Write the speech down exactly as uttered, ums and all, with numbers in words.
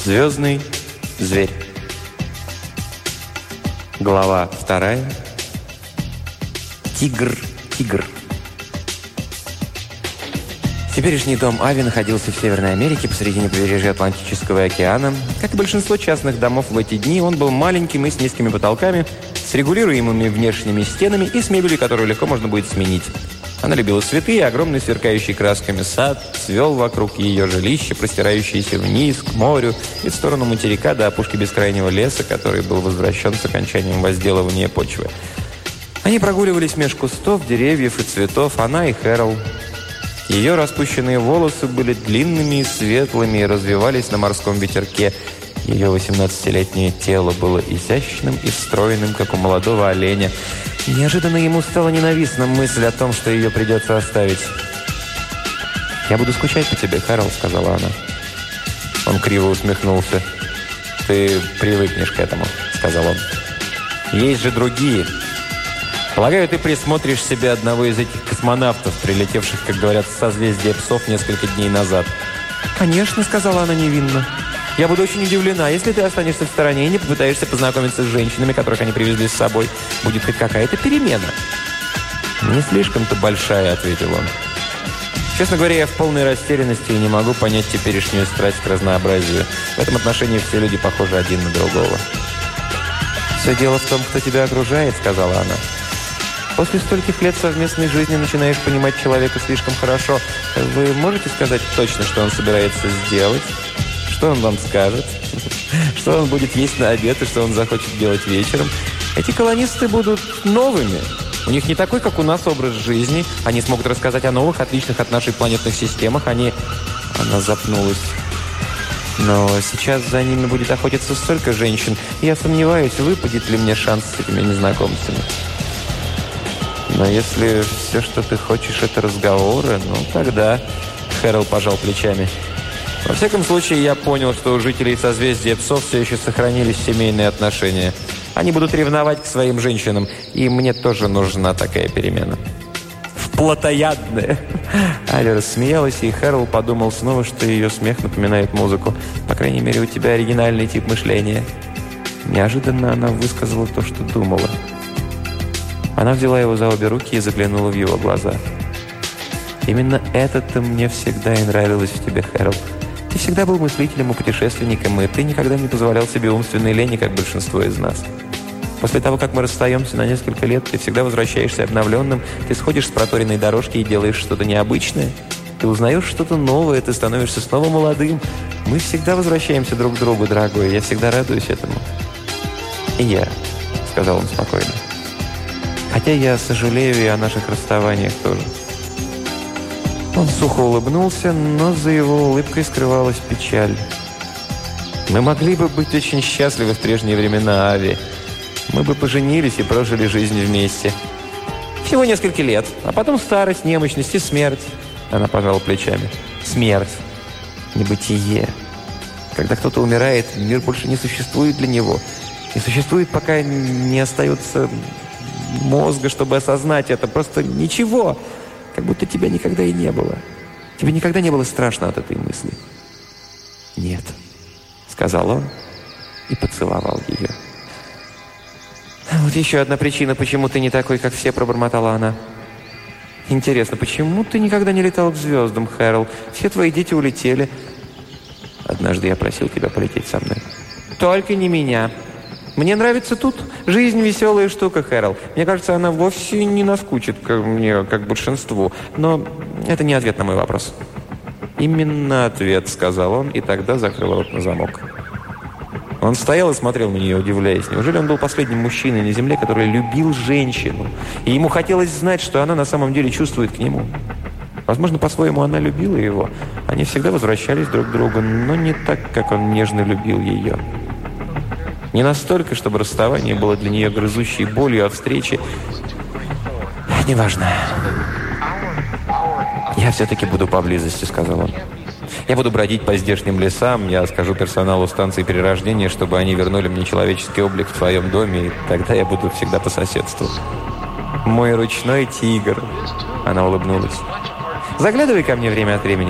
Звездный зверь. Глава вторая. Тигр, тигр. Теперешний дом Ави находился в Северной Америке посредине побережья Атлантического океана. Как и большинство частных домов в эти дни, он был маленьким и с низкими потолками, с регулируемыми внешними стенами и с мебелью, которую легко можно будет сменить. Она любила цветы, и огромный сверкающий красками сад цвел вокруг ее жилища, простирающийся вниз, к морю и в сторону материка до опушки бескрайнего леса, который был возвращен с окончанием возделывания почвы. Они прогуливались меж кустов, деревьев и цветов, она и Хэрол. Ее распущенные волосы были длинными и светлыми и развивались на морском ветерке. Ее восемнадцатилетнее тело было изящным и стройным, как у молодого оленя. Неожиданно ему стала ненавистна мысль о том, что ее придется оставить. «Я буду скучать по тебе, Хэрол», — сказала она. Он криво усмехнулся. «Ты привыкнешь к этому», — сказал он. «Есть же другие. Полагаю, ты присмотришь себе одного из этих космонавтов, прилетевших, как говорят, с созвездия псов несколько дней назад». «Конечно», — сказала она невинно. «Я буду очень удивлена, если ты останешься в стороне и не попытаешься познакомиться с женщинами, которых они привезли с собой. Будет хоть какая-то перемена». «Не слишком-то большая», — ответил он. «Честно говоря, я в полной растерянности и не могу понять теперешнюю страсть к разнообразию. В этом отношении все люди похожи один на другого». «Все дело в том, кто тебя окружает», — сказала она. «После стольких лет совместной жизни начинаешь понимать человека слишком хорошо. Вы можете сказать точно, что он собирается сделать? Что он вам скажет? Что он будет есть на обед и что он захочет делать вечером? Эти колонисты будут новыми. У них не такой, как у нас, образ жизни. Они смогут рассказать о новых, отличных от нашей планетных системах. Они...» Она запнулась. «Но сейчас за ними будет охотиться столько женщин. Я сомневаюсь, выпадет ли мне шанс с этими незнакомцами. Но если все, что ты хочешь, это разговоры, ну тогда...» Хэрол пожал плечами. «Во всяком случае, я понял, что у жителей созвездия псов все еще сохранились семейные отношения. Они будут ревновать к своим женщинам, и мне тоже нужна такая перемена». «В плотоядное!» Ави рассмеялась, и Хэрол подумал снова, что ее смех напоминает музыку. «По крайней мере, у тебя оригинальный тип мышления». Неожиданно она высказала то, что думала. Она взяла его за обе руки и заглянула в его глаза. «Именно это-то мне всегда и нравилось в тебе, Хэрол. Ты всегда был мыслителем и путешественником, и ты никогда не позволял себе умственной лени, как большинство из нас. После того, как мы расстаемся на несколько лет, ты всегда возвращаешься обновленным, ты сходишь с проторенной дорожки и делаешь что-то необычное. Ты узнаешь что-то новое, ты становишься снова молодым. Мы всегда возвращаемся друг к другу, дорогой, я всегда радуюсь этому». «И я», — сказал он спокойно. «Хотя я сожалею и о наших расставаниях тоже». Он сухо улыбнулся, но за его улыбкой скрывалась печаль. «Мы могли бы быть очень счастливы в прежние времена, Ави. Мы бы поженились и прожили жизнь вместе. Всего несколько лет, а потом старость, немощность и смерть». Она пожала плечами. «Смерть. Небытие. Когда кто-то умирает, мир больше не существует для него. Не существует, пока не остается мозга, чтобы осознать это. Просто ничего. Как будто тебя никогда и не было. Тебе никогда не было страшно от этой мысли». «Нет», — сказал он и поцеловал ее. «Вот еще одна причина, почему ты не такой, как все», — пробормотала она. «Интересно, почему ты никогда не летал к звездам, Хэрол? Все твои дети улетели». «Однажды я просил тебя полететь со мной». «Только не меня. Мне нравится тут. Жизнь веселая штука, Хэрол. Мне кажется, она вовсе не наскучит как мне, как большинству. Но это не ответ на мой вопрос». «Именно ответ», — сказал он, и тогда закрыл рот на замок. Он стоял и смотрел на нее, удивляясь. Неужели он был последним мужчиной на земле, который любил женщину? И ему хотелось знать, что она на самом деле чувствует к нему. Возможно, по-своему она любила его. Они всегда возвращались друг к другу, но не так, как он нежно любил ее. Не настолько, чтобы расставание было для нее грызущей болью, а встречи... «Неважно. Я все-таки буду поблизости», — сказал он. «Я буду бродить по здешним лесам, я скажу персоналу станции перерождения, чтобы они вернули мне человеческий облик в твоем доме, и тогда я буду всегда по соседству». «Мой ручной тигр», — она улыбнулась. «Заглядывай ко мне время от времени.